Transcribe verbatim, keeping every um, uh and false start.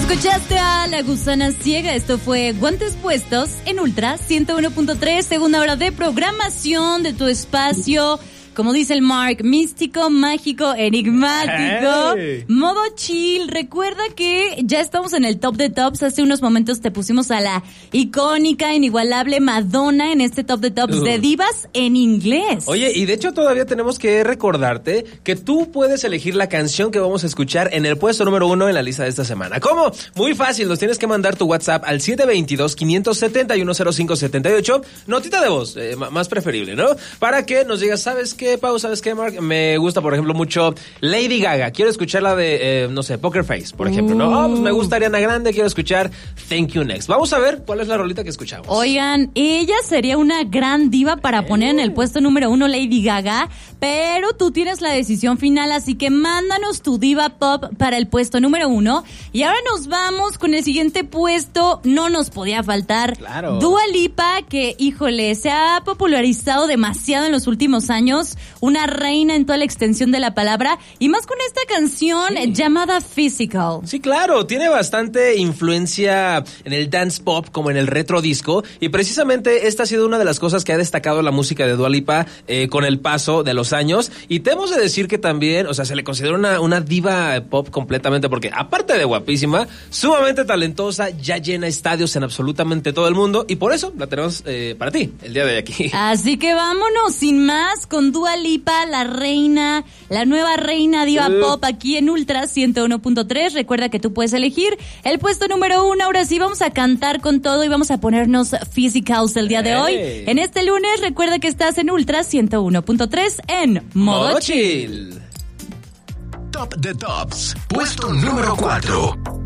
Escuchaste a La Gusana Ciega, esto fue Guantes Puestos en Ultra ciento uno punto tres, segunda hora de programación de tu espacio. Como dice el Mark, místico, mágico, enigmático, hey. Modo chill. Recuerda que ya estamos en el top de tops. Hace unos momentos te pusimos a la icónica, inigualable Madonna en este top de tops uh. de divas en inglés. Oye, y de hecho todavía tenemos que recordarte que tú puedes elegir la canción que vamos a escuchar en el puesto número uno en la lista de esta semana. ¿Cómo? Muy fácil, nos tienes que mandar tu WhatsApp al siete dos dos, cinco siete uno, cero cinco siete ocho, notita de voz, eh, más preferible, ¿no? Para que nos digas, ¿sabes qué? ¿Qué, Pau? ¿Sabes qué, Mark? Me gusta, por ejemplo, mucho Lady Gaga. Quiero escuchar la de, eh, no sé, Poker Face, por ejemplo, ¿no? Oh, pues me gusta Ariana Grande, quiero escuchar Thank You Next. Vamos a ver cuál es la rolita que escuchamos. Oigan, ella sería una gran diva para poner en el puesto número uno Lady Gaga, pero tú tienes la decisión final, así que mándanos tu diva pop para el puesto número uno. Y ahora nos vamos con el siguiente puesto. No nos podía faltar claro. Dua Lipa, que, híjole, se ha popularizado demasiado en los últimos años. Una reina en toda la extensión de la palabra, y más con esta canción sí. llamada Physical. Sí, claro, tiene bastante influencia en el dance pop como en el retro disco, y precisamente esta ha sido una de las cosas que ha destacado la música de Dua Lipa eh, con el paso de los años, y te hemos de decir que también, o sea, se le considera una, una diva pop completamente, porque aparte de guapísima, sumamente talentosa, ya llena estadios en absolutamente todo el mundo, y por eso la tenemos eh, para ti el día de aquí. Así que vámonos, sin más, con Dua Lipa, la reina, la nueva reina diva uh. pop aquí en Ultra ciento uno punto tres. Recuerda que tú puedes elegir el puesto número uno. Ahora sí vamos a cantar con todo y vamos a ponernos physicals el día de hoy. Hey. En este lunes, recuerda que estás en Ultra ciento uno punto tres en Modo, Modo Chill. Chill. Top de Tops, puesto número cuatro.